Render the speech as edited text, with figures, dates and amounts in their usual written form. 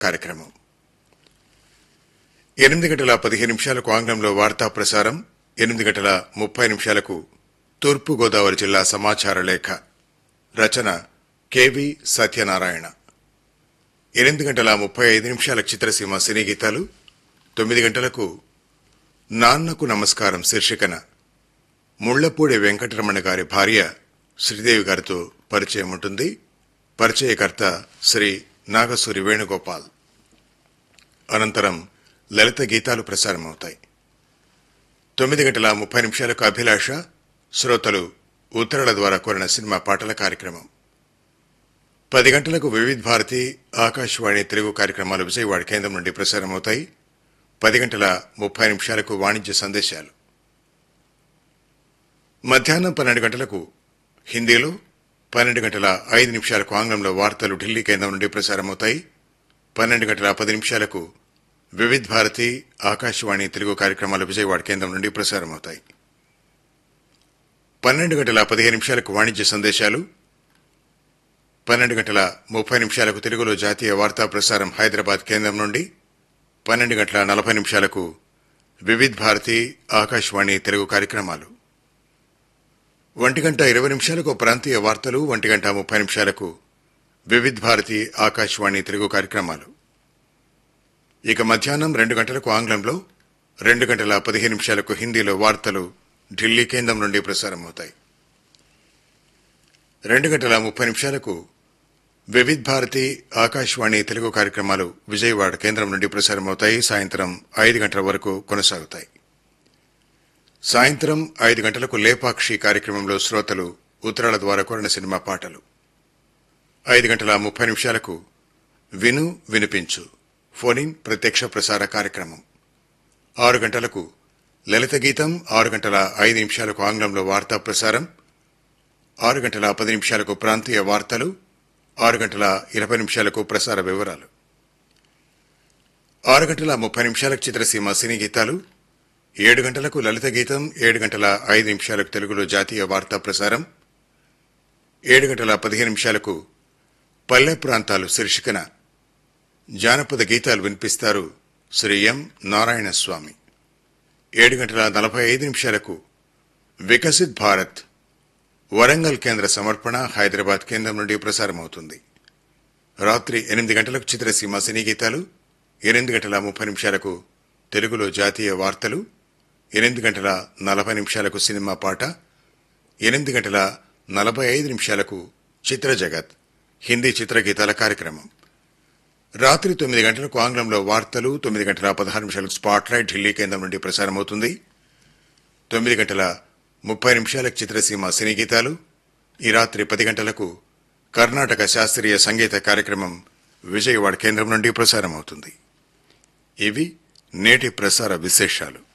కార్యక్రమం 8:15 ఆంగ్లంలో వార్తా ప్రసారం, 8:30 తూర్పు గోదావరి జిల్లా సమాచార లేఖ. రచన కెవి సత్యనారాయణ. 8:35 చిత్రసీమ సినీ గీతాలు. 9 నాన్నకు నమస్కారం శీర్షికన ముళ్లపూడి వెంకటరమణ గారి భార్య శ్రీదేవి గారితో పరిచయం ఉంటుంది. పరిచయకర్త శ్రీ నాగసూరి వేణుగోపాల్. అనంతరం లలిత గీతాలు ప్రసారమవుతాయి. 9:30 అభిలాష, శ్రోతలు ఉత్తరాల ద్వారా కోరిన సినిమా పాటల కార్యక్రమం. 10 వివిధ భారతి ఆకాశవాణి తెలుగు కార్యక్రమాలు విజయవాడ కేంద్రం నుండి ప్రసారమవుతాయి. 10:30 వాణిజ్య సందేశాలు. మధ్యాహ్నం 12 హిందీలో, 12:05 ఆంగ్లంలో వార్తలు ఢిల్లీ కేంద్రం నుండి ప్రసారమవుతాయి. 12:10 వివిధ భారతి ఆకాశవాణి తెలుగు కార్యక్రమాలు విజయవాడ కేంద్రం నుండి ప్రసారమవుతాయి. 12:15 వాణిజ్య సందేశాలు. 12:30 తెలుగులో జాతీయ వార్తా ప్రసారం హైదరాబాద్ కేంద్రం నుండి. 12:40 వివిధ భారతి ఆకాశవాణి తెలుగు కార్యక్రమాలు. 1:20 ప్రాంతీయ వార్తలు. 1:30 వివిధ భారతి ఆకాశవాణి తెలుగు కార్యక్రమాలు. ఇక మధ్యాహ్నం 2 ఆంగ్లంలో, 2:15 హిందీలో వార్తలు ఢిల్లీ కేంద్రం నుండి ప్రసారమవుతాయి. 2:30 వివిధ భారతి ఆకాశవాణి తెలుగు కార్యక్రమాలు విజయవాడ కేంద్రం నుండి ప్రసారమవుతాయి. సాయంత్రం 5 వరకు కొనసాగుతాయి. సాయంత్రం 5 లేపాక్షి కార్యక్రమంలో శ్రోతలు ఉత్తరాల ద్వారా కోరిన సినిమా పాటలు. 5:30 విను వినిపించు ఫోన్ ప్రత్యక్ష ప్రసార కార్యక్రమం. 6 లలిత గీతం. 6:05 ఆంగ్లంలో వార్తా ప్రసారం. 6:10 ప్రాంతీయ వార్తలు. 6:20 ప్రసార వివరాలు. 6:30 చిత్రసీమ సినీ గీతాలు. 7 లలిత గీతం. 7:05 తెలుగులో జాతీయ వార్తా ప్రసారం. 7:15 పల్లె ప్రాంతాలు శీర్షికన జానపద గీతాలు వినిపిస్తారు శ్రీ ఎం నారాయణ స్వామి. 7:45 వికసిత్ భారత్ వరంగల్ కేంద్ర సమర్పణ హైదరాబాద్ కేంద్రం నుండి ప్రసారమవుతుంది. రాత్రి 8 చిత్రసీమ సినీ గీతాలు. 8:30 తెలుగులో జాతీయ వార్తలు. 8:40 సినిమా పాట. 8:45 చిత్ర జగత్ హిందీ చిత్రగీతాల కార్యక్రమం. రాత్రి 9 ఆంగ్లంలో వార్తలు. 9:16 స్పాట్లైట్ ఢిల్లీ కేంద్రం నుండి ప్రసారమవుతుంది. 9:30 చిత్రసీమ సినీ గీతాలు. ఈ రాత్రి 10 కర్ణాటక శాస్త్రీయ సంగీత కార్యక్రమం విజయవాడ కేంద్రం నుండి ప్రసారమవుతుంది. ఇవి నేటి ప్రసార విశేషాలు.